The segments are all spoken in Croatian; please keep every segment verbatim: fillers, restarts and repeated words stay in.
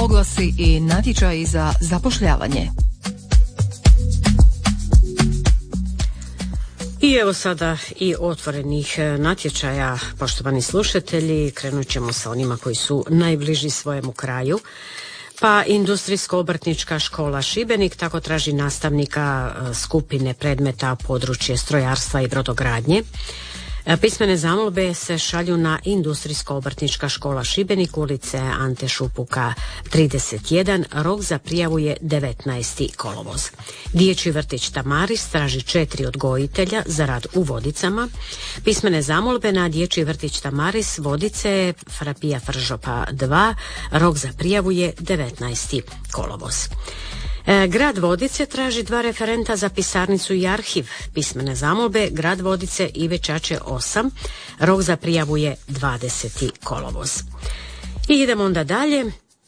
oglasi i natječaji za zapošljavanje. I evo sada i otvorenih natječaja, poštovani slušatelji. Krenut ćemo sa onima koji su najbliži svojemu kraju. Pa Industrijsko-obrtnička škola Šibenik tako traži nastavnika skupine predmeta područje strojarstva i brodogradnje. Pismene zamolbe se šalju na Industrijsko-obrtnička škola Šibenik, ulice Ante Šupuka trideset jedan, rok za prijavu je devetnaesti kolovoz. Dječji vrtić Tamaris traži četiri odgojitelja za rad u Vodicama. Pismene zamolbe na Dječji vrtić Tamaris, Vodice, Frapija Fržopa dva, rok za prijavu je devetnaesti kolovoz. Grad Vodice traži dva referenta za pisarnicu i arhiv. Pismene zamolbe Grad Vodice Ive Čače osam, rok za prijavu je dvadeseti kolovoz. I idemo onda dalje.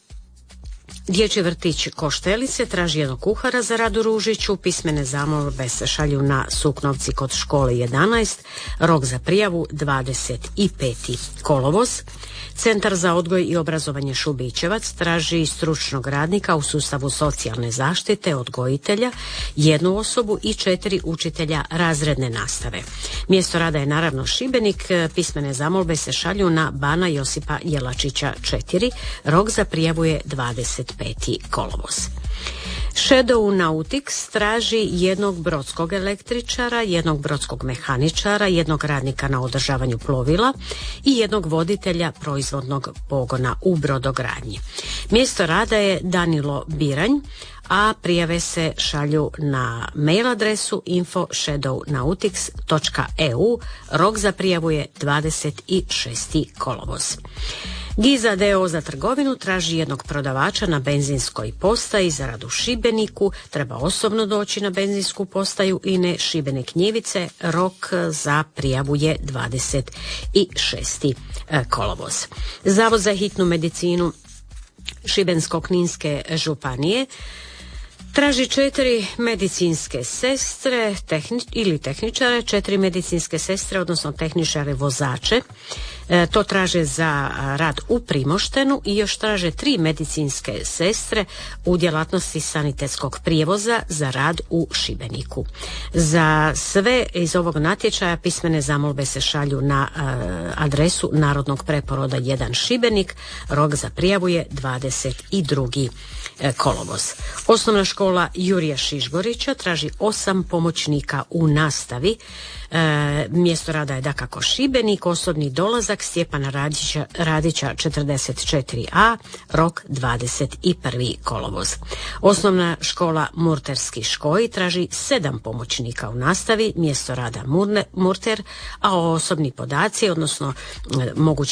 Dječji vrtić Koštelice traži jednog kuhara za rad u Ružiću. Pismene zamolbe se šalju na Suknovci kod škole jedanaest, rok za prijavu dvadeseti peti kolovoz. Centar za odgoj i obrazovanje Šubićevac traži stručnog radnika u sustavu socijalne zaštite, odgojitelja, jednu osobu i četiri učitelja razredne nastave. Mjesto rada je naravno Šibenik. Pismene zamolbe se šalju na Bana Josipa Jelačića četiri, rok za prijavu je dvadeset peti kolovoz. Shadow Nautics traži jednog brodskog električara, jednog brodskog mehaničara, jednog radnika na održavanju plovila i jednog voditelja proizvodnog pogona u brodogradnji. Mjesto rada je Danilo Biranj, a prijave se šalju na mail adresu info shadow nautics točka e u, rok za prijavu je dvadeset šesti kolovoz. Giza d o o za trgovinu traži jednog prodavača na benzinskoj postaji za rad u Šibeniku. Treba osobno doći na benzinsku postaju I N E Šibenik Njivice. Rok za prijavu je dvadeset šesti kolovoz. Zavod za hitnu medicinu Šibensko-kninske županije traži četiri medicinske sestre tehni, ili tehničare, četiri medicinske sestre, odnosno tehničare vozače. E, to traže za rad u Primoštenu i još traže tri medicinske sestre u djelatnosti sanitetskog prijevoza za rad u Šibeniku. Za sve iz ovog natječaja pismene zamolbe se šalju na e, adresu Narodnog preporoda jedan Šibenik. Rok za prijavu je dvadeset drugi kolovoz. Osnovna škola Jurija Šišgorića traži osam pomoćnika u nastavi. E, mjesto rada je dakako Šibenik, osobni dolazak Stjepana Radića, Radića četrdeset četiri a, rok dvadeset prvi kolovoz. Osnovna škola Murterski Škoj traži sedam pomoćnika u nastavi, mjesto rada Murne, Murter, a osobni podaci, odnosno e, mogući